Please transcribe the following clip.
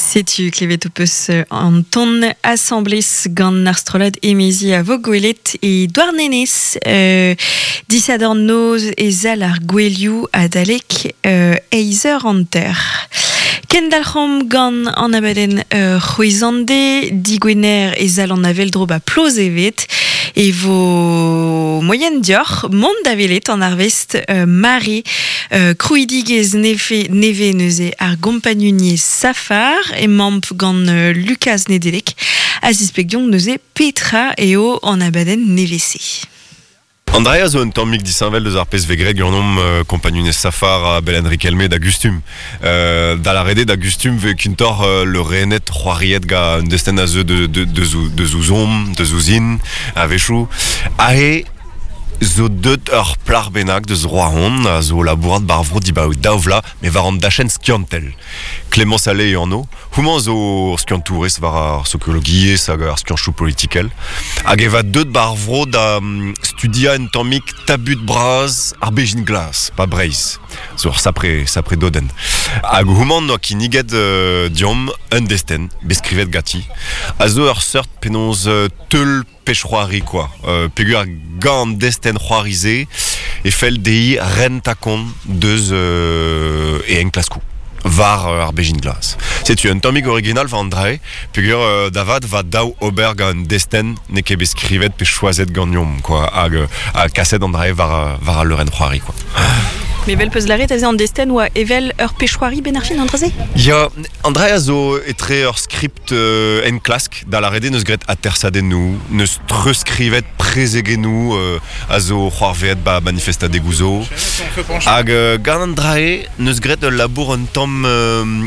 Setu klevetopus an ton assemblés gant arstrolad emezi a vo gwelet e douarnenez disador noz e zal ar gwelioù a dalek eizer an ter. Ken dalc'hom gant an abadenn c'houezande, digwener e zal an aveldro ba ploz evet e vo moyen dior mont da velet an arvest mare krouidigez neve neuze ar gompagnunier Safar e mamp gant Lucas Nedelek a zispegdion neuze Petra eo an abadenn nevese. Andrea zo un tammig disanvel deus ar pez vegret gurnom kompagnunez Safar a Belen Riquelme da Gustum. Da la rede da Gustum ve kintor le renet c'hoariet ga un desten a zeu de zouzom, de zouzin, a vechou. Ahe zo deut ur plar bennak deus roaron, a zo labourat barvro dibaout daouvla, me var an dachen skiantel. Clément Salé en o, houman zo skiant tourist var ar sociologiez hag ar skianchou politikel. Hag eva deut barvro da studia en tammik tabut braz ar bejin glas, pa breiz. Zo ar sapre doden. Hag houman no ki niget diom un desten, beskrivet gati. A zo ur seurt penonz teul pech-c'hoari, quoi. Pegur gant desten c'hoarize e fel dei rentakon deus e en klaskou. Var ar bejin glas. Setu un tammig original va an drae, pegur davad va daou ober gant desten ne ket beskrivet pe choazet gant yom, quoi. Hag kaset an drae var ar leuren c'hoari, quoi. Me vel peus lare taze an desten oa evel ur pechouari ben ar fin an traze? Ya, Andrea zo etre ur skript en klask, da la rede neus gret atersadennou, neus treskrivet prezegennou a zo c'hoarvet ba manifesta degouzo. Hag gant Andrea neus gret labour un tamm